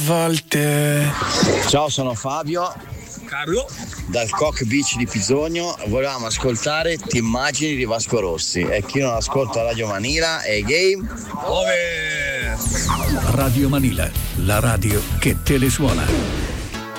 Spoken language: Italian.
volte. Ciao, sono Fabio. Carlo. Dal Cock Beach di Pisogno. Volevamo ascoltare Ti immagini di Vasco Rossi. E chi non ascolta Radio Manila è game over. Radio Manila, la radio che te le suona.